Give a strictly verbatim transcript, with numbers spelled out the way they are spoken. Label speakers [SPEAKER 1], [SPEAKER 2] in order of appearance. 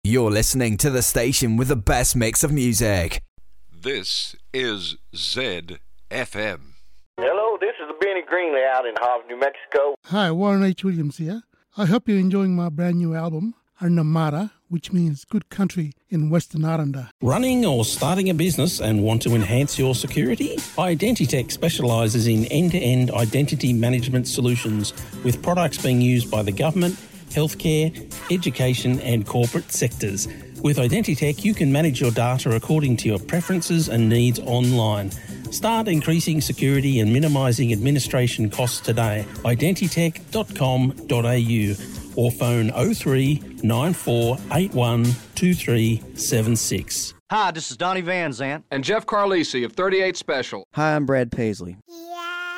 [SPEAKER 1] You're listening to the station with the best mix of music.
[SPEAKER 2] This is Z F M.
[SPEAKER 3] Hello, this is Benny Greenley out in Hobbs, New Mexico.
[SPEAKER 4] Hi, Warren H. Williams here. I hope you're enjoying my brand new album, Arnamara, which means good country in Western Aranda.
[SPEAKER 5] Running or starting a business and want to enhance your security? Identitech specialises in end-to-end identity management solutions with products being used by the government, healthcare, education and corporate sectors. With Identitech, you can manage your data according to your preferences and needs online. Start increasing security and minimising administration costs today. identitech dot com dot a u or phone oh three nine four eight one two three seven six.
[SPEAKER 6] Hi, this is Donnie Van Zant.
[SPEAKER 7] And Jeff Carlisi of thirty-eight Special.
[SPEAKER 8] Hi, I'm Brad Paisley.